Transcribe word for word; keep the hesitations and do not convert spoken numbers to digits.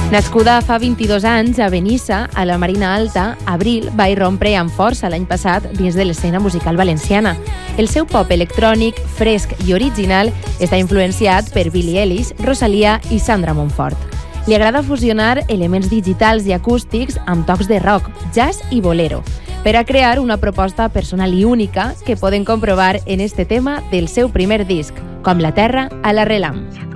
Nascuda fa vint-i-dos anys a Benissa, a la Marina Alta, Abril va irrompre amb força l'any passat dins de l'escena musical valenciana. El seu pop electrònic, fresc i original, està influenciat per Billie Eilish, Rosalía i Sandra Montfort. Li agrada fusionar elements digitals i acústics amb tocs de rock, jazz i bolero, per a crear una proposta personal i única que poden comprovar en este tema del seu primer disc, Com la terra a la relam.